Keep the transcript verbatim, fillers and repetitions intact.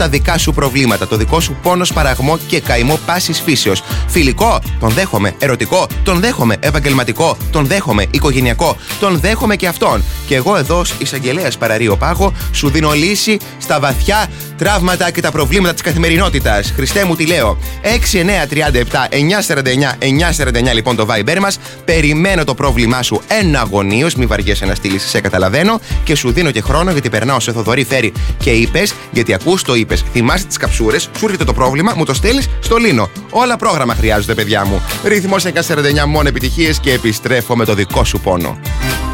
τα δικά σου προβλήματα, το δικό σου πόνο, σπαραγμό και καημό πάσης φύσεως. Φιλικό, τον δέχομαι. Ερωτικό, τον δέχομαι. Επαγγελματικό, τον δέχομαι. Οικογενειακό, τον δέχομαι και αυτόν. Και εγώ εδώ, εισαγγελέας Παραρείο Πάγο, σου δίνω λύση στα βαθιά τραύματα και τα προβλήματα της καθημερινότητας. Χριστέ μου, τι λέω. έξι εννιά τρία επτά εννιά σαράντα εννιά εννιά σαράντα εννιά λοιπόν το Viber μας. Περιμένω το πρόβλημά σου εναγωνίως. Μη βαριέσαι να στείλεις, σε καταλαβαίνω. Και σου δίνω και χρόνο γιατί περνάω σε Θοδωρή Φέρη και είπες. Γιατί ακούς το είπες. Θυμάσαι τις καψούρες, σου έρχεται το πρόβλημα, μου το στέλνεις στο Λίνο. Όλα πρόγραμμα χρειάζονται, παιδιά μου. Ρυθμός εκατόν σαράντα εννιά, μόνο επιτυχίες και επιστρέφω με το δικό σου πόνο.